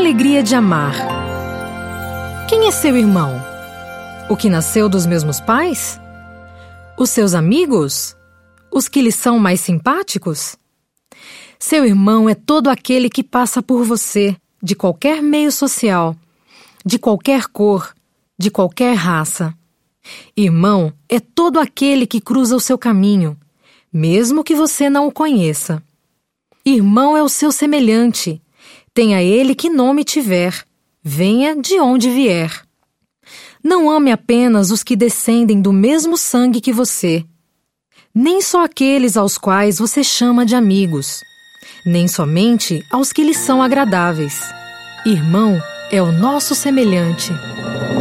alegria de amar. Quem é seu irmão? O que nasceu dos mesmos pais? Os seus amigos? Os que lhe são mais simpáticos? Seu irmão é todo aquele que passa por você, de qualquer meio social, de qualquer cor, de qualquer raça. Irmão é todo aquele que cruza o seu caminho, mesmo que você não o conheça. Irmão é o seu semelhante, tenha ele que nome tiver, venha de onde vier. Não ame apenas os que descendem do mesmo sangue que você, nem só aqueles aos quais você chama de amigos, nem somente aos que lhe são agradáveis. Irmão é o nosso semelhante.